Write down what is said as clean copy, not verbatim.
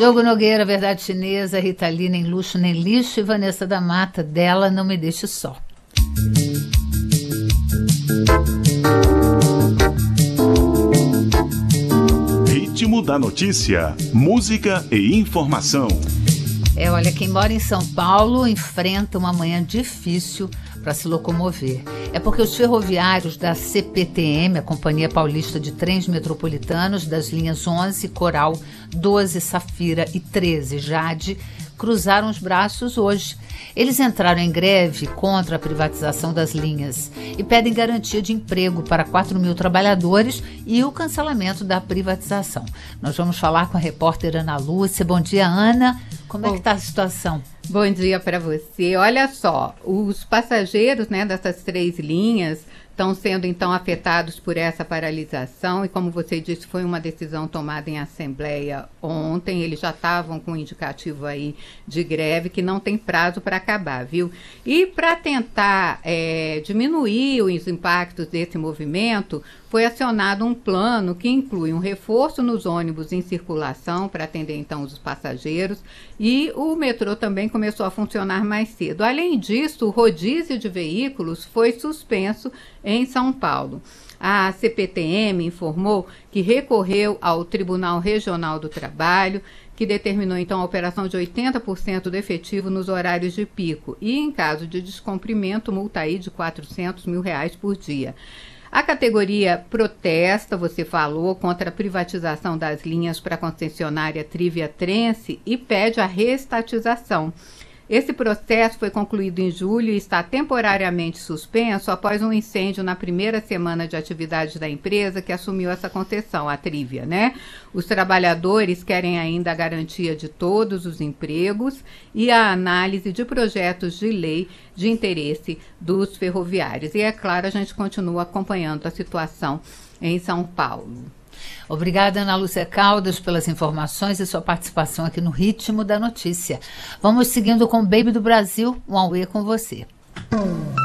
Diogo Nogueira, Verdade Chinesa, Rita Lee, Nem Luxo, Nem Lixo e Vanessa da Mata, Dela Não Me Deixe Só. Ritmo da notícia, música e informação. Olha, quem mora em São Paulo enfrenta uma manhã difícil para se locomover. É porque os ferroviários da CPTM, a Companhia Paulista de Trens Metropolitanos, das linhas 11, Coral, 12, Safira e 13, Jade, cruzaram os braços hoje. Eles entraram em greve contra a privatização das linhas e pedem garantia de emprego para 4 mil trabalhadores e o cancelamento da privatização. Nós vamos falar com a repórter Ana Lúcia. Bom dia, Ana. Como é que está a situação? Bom dia para você. Olha só, os passageiros, dessas 3 linhas estão sendo então afetados por essa paralisação e, como você disse, foi uma decisão tomada em assembleia ontem. Eles já estavam com um indicativo aí de greve que não tem prazo para acabar, viu? E para tentar diminuir os impactos desse movimento, foi acionado um plano que inclui um reforço nos ônibus em circulação para atender então os passageiros, e o metrô também começou a funcionar mais cedo. Além disso, o rodízio de veículos foi suspenso em São Paulo. A CPTM informou que recorreu ao Tribunal Regional do Trabalho, que determinou então a operação de 80% do efetivo nos horários de pico e, em caso de descumprimento, multa aí de R$400 mil por dia. A categoria protesta, você falou, contra a privatização das linhas para a concessionária Trivia Trense e pede a reestatização. Esse processo foi concluído em julho e está temporariamente suspenso após um incêndio na primeira semana de atividade da empresa que assumiu essa concessão, a Trivia, Os trabalhadores querem ainda a garantia de todos os empregos e a análise de projetos de lei de interesse dos ferroviários. E, é claro, a gente continua acompanhando a situação em São Paulo. Obrigada, Ana Lúcia Caldas, pelas informações e sua participação aqui no Ritmo da Notícia. Vamos seguindo com o Baby do Brasil, um auê com você.